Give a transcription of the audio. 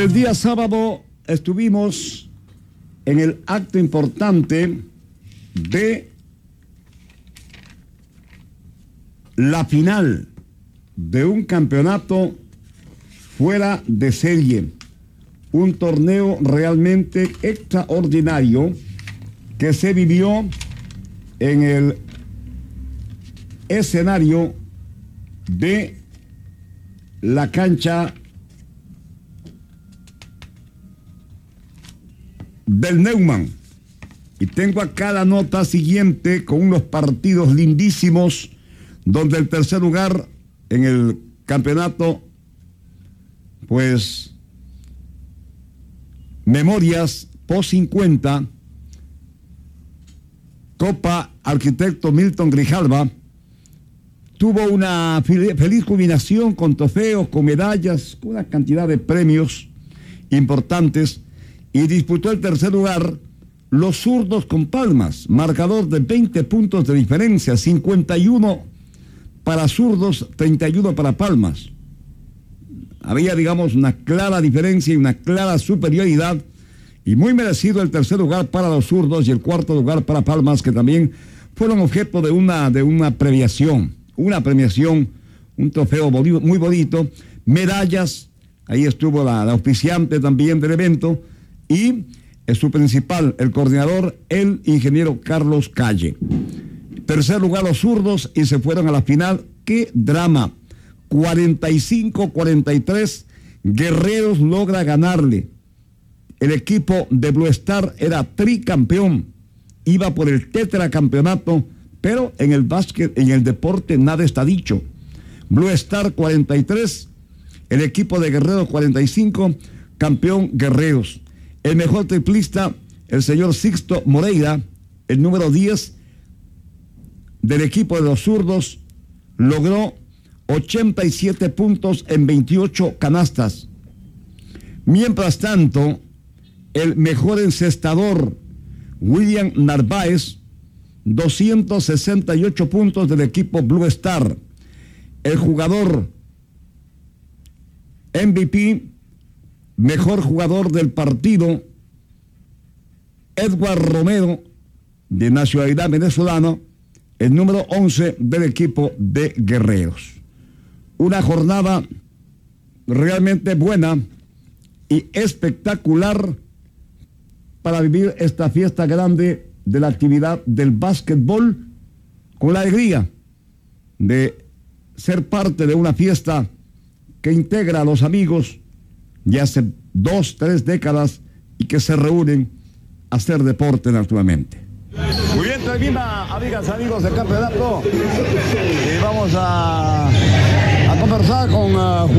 El día sábado estuvimos en el acto importante de la final de un campeonato fuera de serie, un torneo realmente extraordinario que se vivió en el escenario de la cancha del Neumann. Y tengo acá la nota siguiente con unos partidos lindísimos donde el tercer lugar en el campeonato, pues Memorias Post 50, Copa Arquitecto Milton Grijalva, tuvo una feliz culminación con trofeos, con medallas, con una cantidad de premios importantes, y disputó el tercer lugar los zurdos con Palmas, marcador de 20 puntos de diferencia, 51 para zurdos, 31 para Palmas. Había, digamos, una clara diferencia y una clara superioridad, y muy merecido el tercer lugar para los zurdos y el cuarto lugar para Palmas, que también fueron objeto de una premiación, un trofeo muy bonito, medallas. Ahí estuvo la auspiciante también del evento, y su principal, el coordinador, el ingeniero Carlos Calle. Tercer lugar los zurdos y se fueron a la final. ¡Qué drama! 45-43, Guerreros logra ganarle. El equipo de Blue Star era tricampeón, iba por el tetracampeonato, pero en el básquet, en el deporte, nada está dicho. Blue Star 43, el equipo de Guerreros 45, campeón Guerreros. El mejor triplista, el señor Sixto Moreira, el número 10 del equipo de los zurdos, logró 87 puntos en 28 canastas. Mientras tanto, el mejor encestador, William Narváez, 268 puntos del equipo Blue Star. El jugador MVP, mejor jugador del partido, Edward Romero, de nacionalidad venezolana, el número 11 del equipo de Guerreros. Una jornada realmente buena y espectacular para vivir esta fiesta grande de la actividad del básquetbol, con la alegría de ser parte de una fiesta que integra a los amigos de hace 2-3 décadas y que se reúnen a hacer deporte naturalmente. Muy bien, termina, amigas, amigos del campeonato, y vamos a conversar con